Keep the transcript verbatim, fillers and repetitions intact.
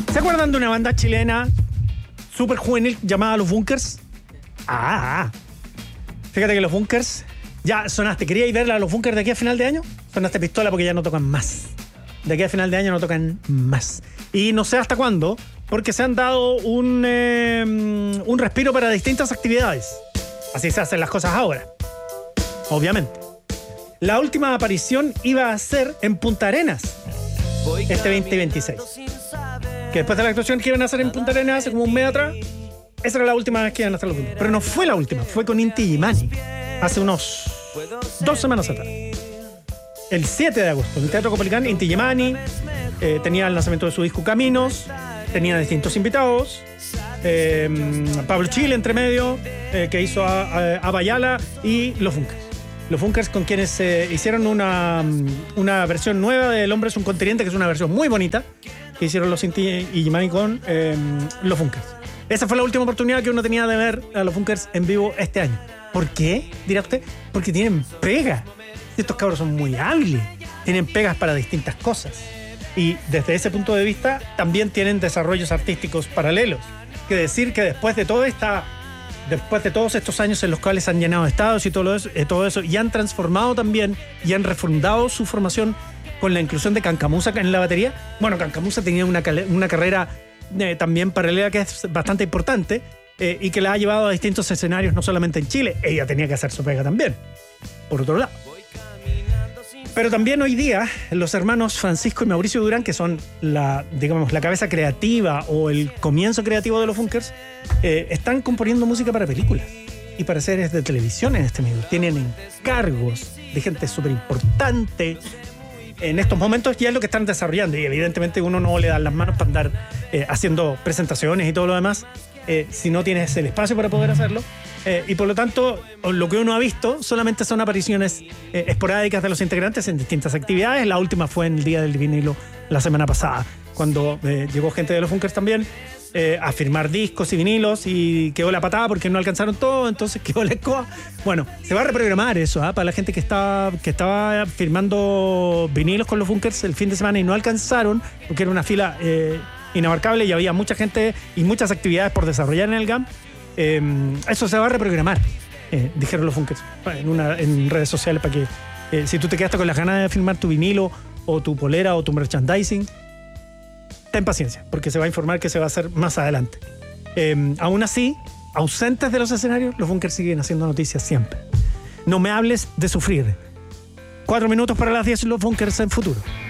¿Se acuerdan de una banda chilena súper juvenil llamada Los Bunkers? Ah, fíjate que Los Bunkers, ya sonaste, ¿queríais ver a Los Bunkers de aquí a final de año? Sonaste pistola porque ya no tocan más. De aquí a final de año no tocan más. Y no sé hasta cuándo, porque se han dado un, eh, un respiro para distintas actividades. Así se hacen las cosas ahora, obviamente. La última aparición iba a ser en Punta Arenas este veinte veintiséis. Que después de la actuación que iban a hacer en Punta Arenas hace como un mes atrás, esa era la última vez que iban a hacer los Bunkers. Pero no fue la última, fue con Inti Illimani hace unos dos semanas atrás. El siete de agosto, en el Teatro Copolicán, Inti Illimani eh, tenía el lanzamiento de su disco Caminos, tenía distintos invitados, eh, Pablo Chile entre medio, eh, que hizo a, a, a Bayala, y Los Bunkers. Los Bunkers, con quienes eh, hicieron una, una versión nueva de El Hombre es un Continente, que es una versión muy bonita, que hicieron los Inti Illimani con eh, Los Bunkers. Esa fue la última oportunidad que uno tenía de ver a Los Bunkers en vivo este año. ¿Por qué? Dirá usted. Porque tienen pega. Estos cabros son muy hábiles. Tienen pegas para distintas cosas. Y desde ese punto de vista también tienen desarrollos artísticos paralelos. Que decir que después de todo esta... Después de todos estos años en los cuales han llenado estados y todo eso, eh, todo eso, y han transformado también y han refundado su formación con la inclusión de Cancamusa en la batería. Bueno, Cancamusa tenía una, una carrera eh, también paralela que es bastante importante eh, y que la ha llevado a distintos escenarios, no solamente en Chile. Ella tenía que hacer su pega también, por otro lado. Pero también hoy día los hermanos Francisco y Mauricio Durán, que son la, digamos, la cabeza creativa o el comienzo creativo de Los Bunkers, eh, están componiendo música para películas y para series de televisión en este medio. Tienen encargos de gente súper importante en estos momentos, y es lo que están desarrollando. Y evidentemente uno no le da las manos para andar eh, haciendo presentaciones y todo lo demás eh, si no tienes el espacio para poder hacerlo. Eh, y por lo tanto, lo que uno ha visto solamente son apariciones eh, esporádicas de los integrantes en distintas actividades. La última fue en el Día del Vinilo la semana pasada, cuando eh, llegó gente de Los Bunkers también eh, a firmar discos y vinilos, y quedó la patada porque no alcanzaron todo, entonces quedó la escoba. Bueno, se va a reprogramar eso ¿eh? Para la gente que estaba, que estaba firmando vinilos con Los Bunkers el fin de semana y no alcanzaron, porque era una fila eh, inabarcable y había mucha gente y muchas actividades por desarrollar en el G A M. Eh, eso se va a reprogramar, eh, dijeron Los Bunkers en, una, en redes sociales, para que eh, si tú te quedaste con las ganas de filmar tu vinilo o tu polera o tu merchandising, ten paciencia, porque se va a informar que se va a hacer más adelante. Eh, aún así, ausentes de los escenarios, Los Bunkers siguen haciendo noticias siempre. No me hables de sufrir. Cuatro minutos para las diez, Los Bunkers en Futuro.